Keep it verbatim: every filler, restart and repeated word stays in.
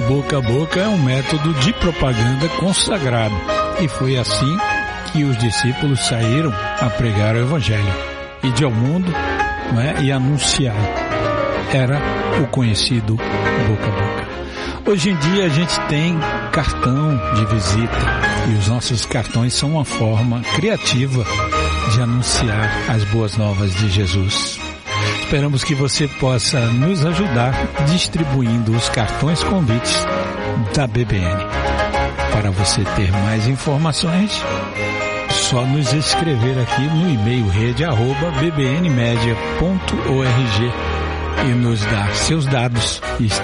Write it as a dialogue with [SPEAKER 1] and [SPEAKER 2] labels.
[SPEAKER 1] boca a boca é um método de propaganda consagrado e foi assim que os discípulos saíram a pregar o Evangelho, ir ao mundo, não é? E anunciar. Era o conhecido boca a boca. Hoje em dia a gente tem cartão de visita e os nossos cartões são uma forma criativa de anunciar as boas novas de Jesus. Esperamos que você possa nos ajudar distribuindo os cartões convites da B B N. Para você ter mais informações, só nos escrever aqui no e-mail rede arroba b b n media ponto org e nos dar seus dados e